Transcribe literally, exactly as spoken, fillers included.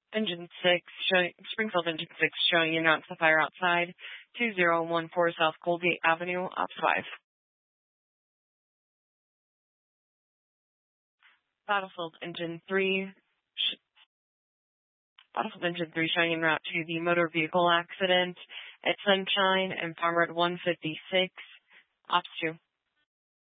Engine six, showing, Springfield Engine six, showing you not to the fire outside, two zero one four South Colgate Avenue, Ops five. Battlefield Engine three, sh- Battlefield Engine three, showing en route to the motor vehicle accident at Sunshine and Farm Road one fifty-six, Ops two.